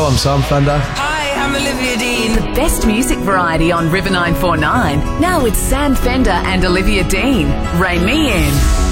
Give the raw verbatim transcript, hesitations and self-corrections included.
I'm Sam Fender. Hi, I'm Olivia Dean. The best music variety on River nine four nine. Now with Sam Fender and Olivia Dean. Ray me in.